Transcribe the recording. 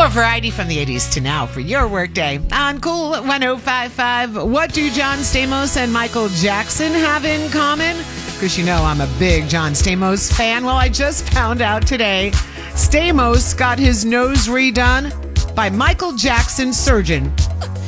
More variety from the 80s to now for your workday. On Cool 105.5, what do John Stamos and Michael Jackson have in common? Because you know I'm a big John Stamos fan. Well, I just found out today Stamos got his nose redone by Michael Jackson's surgeon.